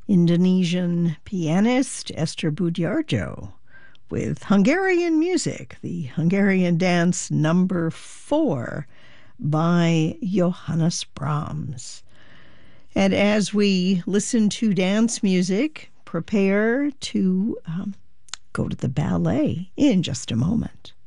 Indonesian pianist Esther Budjarjo with Hungarian music, the Hungarian dance number 4 by Johannes Brahms. And as we listen to dance music, prepare to go to the ballet in just a moment.